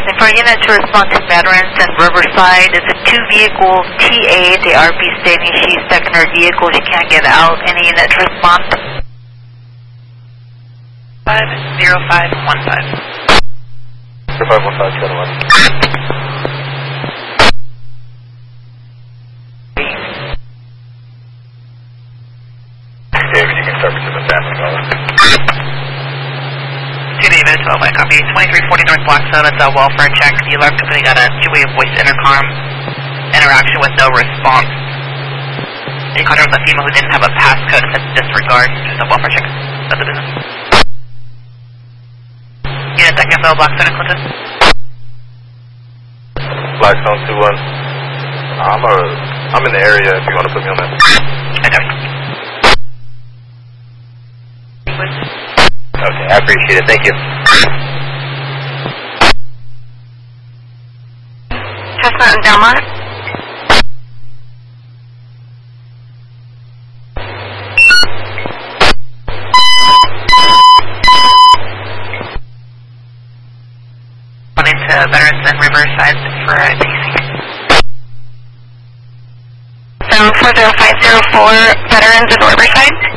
And for unit to respond to veterans in Riverside, it's a 2-vehicle TA. The RP stating she's stuck in her vehicle. She can't get out. Any unit to respond? 50515. 0515, David, you can start with the family caller. 2 David, 12 by copy. 2340 North Blackstone, it's a welfare check. The alarm company got a two-way voice intercom interaction with no response. They contacted the female who didn't have a passcode and said disregard. Just a welfare check. That's the business. Unit Tech Info, Blackstone and Clinton. Blackstone 2-1. I'm in the area if you want to put me on that. Okay, I appreciate it. Thank you. Chestnut and Delmont. Running to veterans in Riverside for a TC. 740-504 veterans in Riverside.